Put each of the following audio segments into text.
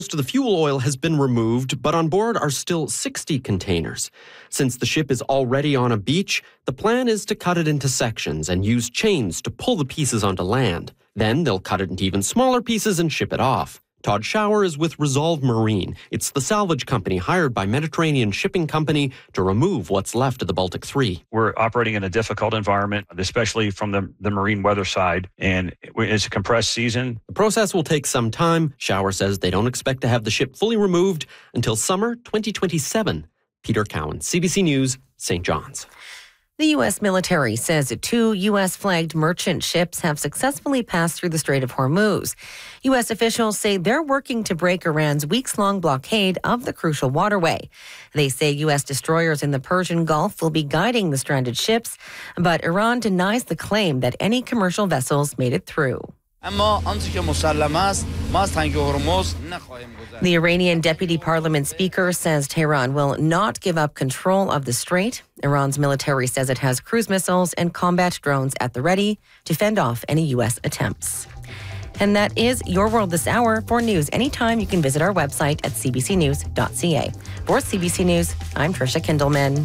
Most of the fuel oil has been removed, but on board are still 60 containers. Since the ship is already on a beach, the plan is to cut it into sections and use chains to pull the pieces onto land. Then they'll cut it into even smaller pieces and ship it off. Todd Schauer is with Resolve Marine. It's the salvage company hired by Mediterranean Shipping Company to remove what's left of the Baltic 3. We're operating in a difficult environment, especially from the marine weather side, and it's a compressed season. The process will take some time. Schauer says they don't expect to have the ship fully removed until summer 2027. Peter Cowan, CBC News, St. John's. The U.S. military says 2 U.S.-flagged merchant ships have successfully passed through the Strait of Hormuz. U.S. officials say they're working to break Iran's weeks-long blockade of the crucial waterway. They say U.S. destroyers in the Persian Gulf will be guiding the stranded ships, but Iran denies the claim that any commercial vessels made it through. The Iranian Deputy Parliament Speaker says Tehran will not give up control of the strait. Iran's military says it has cruise missiles and combat drones at the ready to fend off any U.S. attempts. And that is Your World This Hour. For news anytime, you can visit our website at cbcnews.ca. For CBC News, I'm Trisha Kindleman.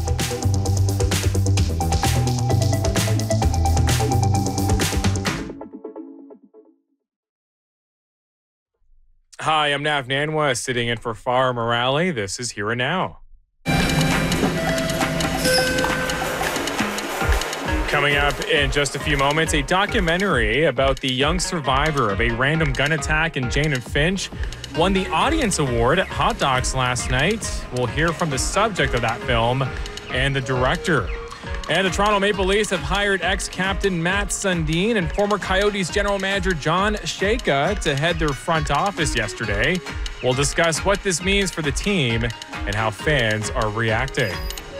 Hi, I'm Nav Nanwa, sitting in for Farah Morale. This is Here and Now. Coming up in just a few moments, a documentary about the young survivor of a random gun attack in Jane and Finch won the Audience Award at Hot Docs last night. We'll hear from the subject of that film and the director. And the Toronto Maple Leafs have hired ex-captain Matt Sundin and former Coyotes general manager John Shaka to head their front office yesterday. We'll discuss what this means for the team and how fans are reacting.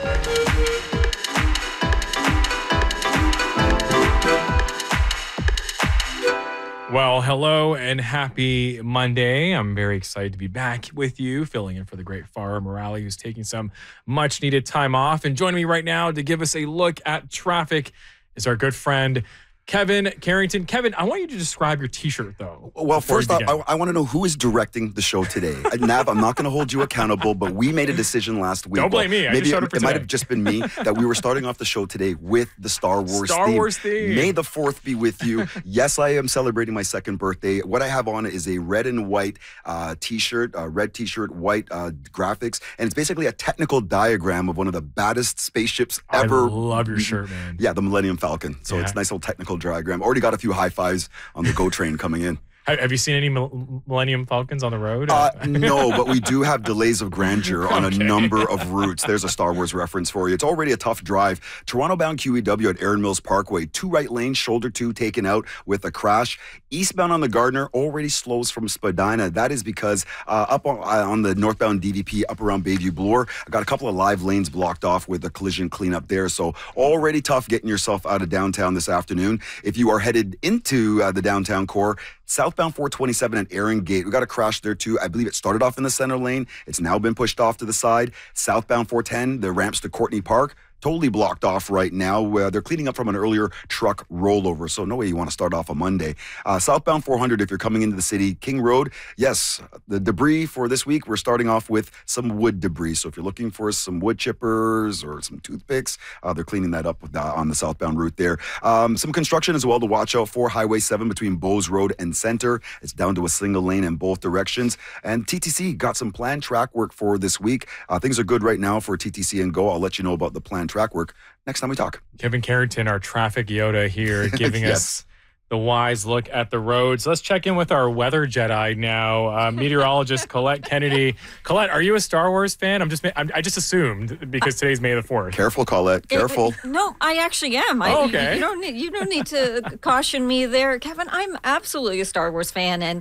Well, hello and happy Monday. I'm very excited to be back with you, filling in for the great Farah Morale, who's taking some much-needed time off. And joining me right now to give us a look at traffic is our good friend, Kevin Carrington. Kevin, I want you to describe your T-shirt, though. Well, first off, I want to know who is directing the show today. Nav, I'm not going to hold you accountable, but we made a decision last week. Don't blame me. I just showed up for today. It might have just been me that we were starting off the show today with the Star Wars theme. May the 4th be with you. Yes, I am celebrating my 2nd birthday. What I have on is a red and white T-shirt, red T-shirt, white graphics, and it's basically a technical diagram of one of the baddest spaceships ever. I love your shirt, man. Yeah, the Millennium Falcon. So it's a nice little technical diagram. Already got a few high fives on the GO train coming in. Have you seen any Millennium Falcons on the road? No, but we do have delays of grandeur on a number of routes. There's a Star Wars reference for you. It's already a tough drive. Toronto-bound QEW at Erin Mills Parkway. 2 right lanes, shoulder 2 taken out with a crash. Eastbound on the Gardiner already slows from Spadina. That is because up on the northbound DVP, up around Bayview Bloor, I got a couple of live lanes blocked off with a collision cleanup there. So already tough getting yourself out of downtown this afternoon. If you are headed into the downtown core, southbound 427 at Erin Gate. We got a crash there too. I believe it started off in the center lane. It's now been pushed off to the side. Southbound 410, the ramps to Courtney Park, totally blocked off right now. They're cleaning up from an earlier truck rollover, so no way you want to start off a Monday. Southbound 400, if you're coming into the city, King Road, yes, the debris for this week, we're starting off with some wood debris. So if you're looking for some wood chippers or some toothpicks, they're cleaning that up on the southbound route there. Some construction as well to watch out for. Highway 7 between Bowes Road and Center. It's down to a single lane in both directions. And TTC got some planned track work for this week. Things are good right now for TTC and GO. I'll let you know about the planned track work next time we talk. Kevin Carrington, our traffic Yoda here, giving yes. us the wise look at the roads. Let's check in with our weather Jedi now, meteorologist Colette Kennedy. Colette, are you a Star Wars fan? I just assumed because today's May the 4th. Careful, Colette. Careful. No, I actually am. Okay. You don't need to caution me there, Kevin. I'm absolutely a Star Wars fan, and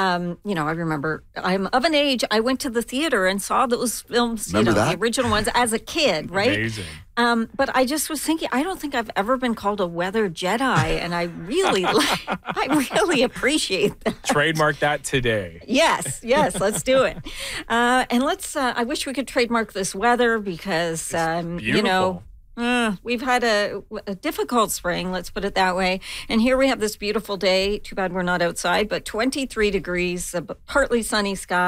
I remember I'm of an age. I went to the theater and saw those films, the original ones as a kid, right? Amazing. But I just was thinking, I don't think I've ever been called a weather Jedi, and I really appreciate that. Trademark that today. Yes, let's do it. And I wish we could trademark this weather because, We've had a difficult spring, let's put it that way. And here we have this beautiful day. Too bad we're not outside, but 23 degrees, partly sunny sky.